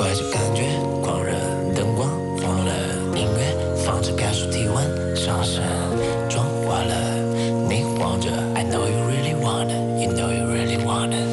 怪这感觉，狂热灯光疯了，音乐放着感受体温上升，妆化了，你晃着 I know you really wanna, you know you really wanna